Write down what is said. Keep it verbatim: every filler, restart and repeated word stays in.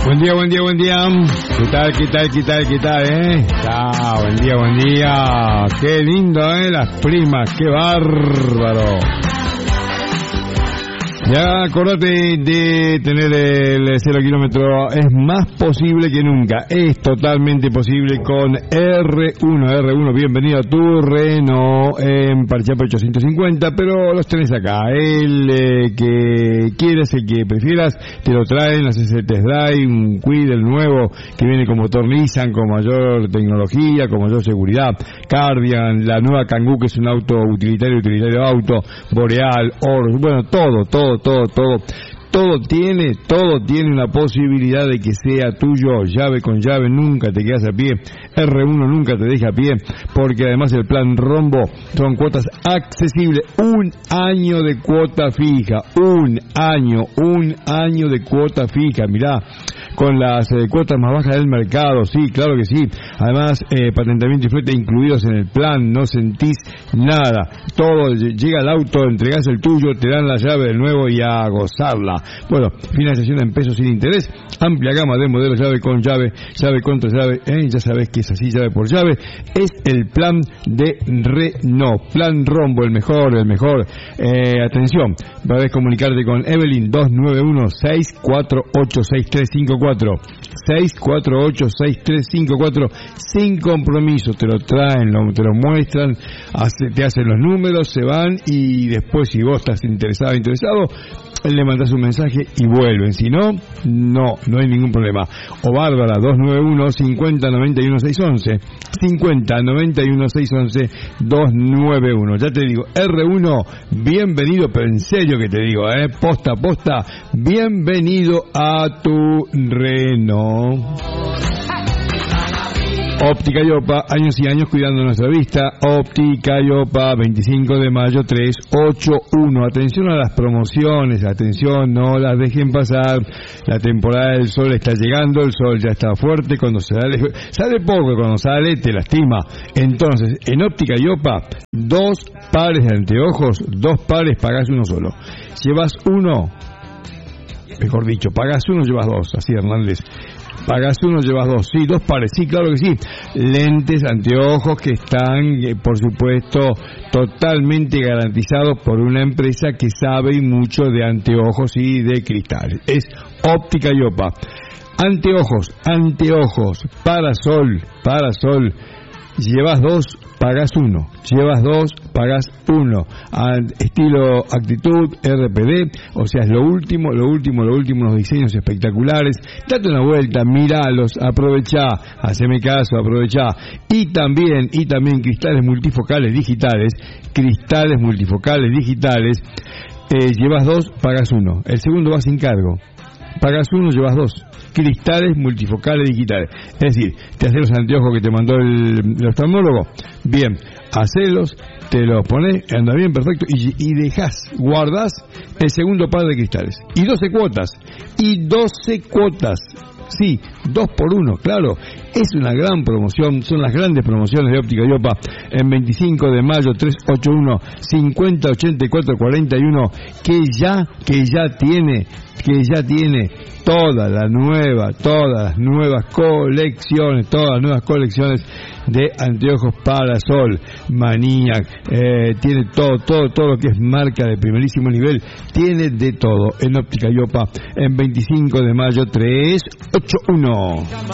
Buen día, buen día, buen día. ¿Qué tal, qué tal, qué tal, qué tal, eh? Ah, buen día, buen día. Qué lindo, eh, las primas, qué bárbaro. Ya acordate de tener el cero kilómetro, es más posible que nunca, es totalmente posible con R uno. R uno, bienvenido a tu Renault en Parchape ochocientos cincuenta, pero los tenés acá, el eh, que quieres, el que prefieras, te lo traen, haces el test drive, un Kwid, el nuevo, que viene con motor Nissan, con mayor tecnología, con mayor seguridad, Cardian, la nueva Kangoo, que es un auto utilitario, utilitario auto, Boreal, Oro, bueno, todo, todo, todo, todo, todo tiene, todo tiene una posibilidad de que sea tuyo, llave con llave, nunca te quedas a pie, R uno nunca te deja a pie, porque además el plan Rombo son cuotas accesibles, un año de cuota fija, un año, un año de cuota fija, mirá, con las eh, cuotas más bajas del mercado, sí, claro que sí, además eh, patentamiento y flete incluidos en el plan, no sentís nada, todo, llega el auto, entregás el tuyo, te dan la llave del nuevo y a gozarla. Bueno, financiación en pesos sin interés, amplia gama de modelos, llave con llave, llave contra llave, eh, ya sabés que es así, llave por llave, es el plan de Renault, plan Rombo, el mejor, el mejor. Eh, atención, podés comunicarte con Evelyn dos nueve uno, seis cuatro ocho, seis tres cinco cuatro, seis cuatro ocho, seis tres cinco cuatro, sin compromiso, te lo traen, lo, te lo muestran, hace, te hacen los números, se van y después si vos estás interesado, interesado, le mandás un mensaje y vuelven, si no, no, no hay ningún problema. O Bárbara, dos nueve uno, cincuenta, noventa y uno, seiscientos once, cincuenta, noventa y uno, seiscientos once, dos nueve uno. Ya te digo, R uno, bienvenido, pero en serio que te digo, eh, posta, posta, bienvenido a tu Renault. Óptica Yopa, años y años cuidando nuestra vista. Óptica Yopa, veinticinco de mayo, trescientos ochenta y uno. Atención a las promociones, atención, no las dejen pasar. La temporada del sol está llegando, el sol ya está fuerte, cuando sale, sale poco, cuando sale te lastima. Entonces, en Óptica Yopa, dos pares de anteojos, dos pares, pagás uno solo. Llevas uno, mejor dicho, pagás uno, llevas dos, así Hernández. Pagas uno, llevas dos, sí, dos pares, sí, claro que sí. Lentes, anteojos que están, eh, por supuesto, totalmente garantizados por una empresa que sabe mucho de anteojos y de cristales. Es Óptica Yopa. Anteojos, anteojos, para sol, para sol. Llevas dos, pagas uno. Llevas dos, pagas uno. Estilo actitud, R P D, o sea, es lo último, lo último, lo último, unos diseños espectaculares. Date una vuelta, míralos, aprovechá, haceme caso, aprovechá. Y también, y también cristales multifocales digitales, cristales multifocales digitales. Eh, llevas dos, pagas uno. El segundo va sin cargo. Pagas uno, llevas dos. Cristales multifocales digitales. Es decir, te haces los anteojos que te mandó el, el oftalmólogo. Bien, hacelos, te los pones, anda bien, perfecto, y, y dejás, guardás el segundo par de cristales. Y doce cuotas. Y doce cuotas. Sí, dos por uno, claro. Es una gran promoción, son las grandes promociones de Óptica Yopa en veinticinco de mayo, trescientos ochenta y uno, cincuenta, ochenta y cuatro, cuarenta y uno, que ya, que ya tiene, que ya tiene toda la nueva, todas las nuevas colecciones, todas las nuevas colecciones de anteojos para sol, Maniac, eh, tiene todo, todo, todo lo que es marca de primerísimo nivel, tiene de todo en Óptica Yopa en veinticinco de mayo, trescientos ochenta y uno.